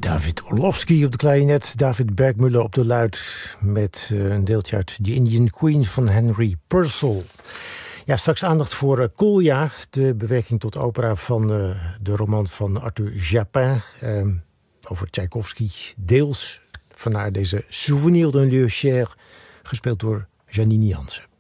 David Orlovsky op de klarinet, David Bergmüller op de luid met een deeltje uit The Indian Queen van Henry Purcell. Ja, straks aandacht voor Kolja, de bewerking tot opera van de roman van Arthur Japin over Tchaikovsky. Deels vandaar deze Souvenir d'un lieu cher, gespeeld door Janine Jansen.